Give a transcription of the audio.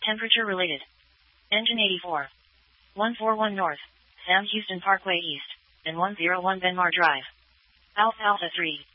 Temperature related. Engine 84. 141 North, Sam Houston Parkway East, and 101 Benmar Drive. Alpha 3.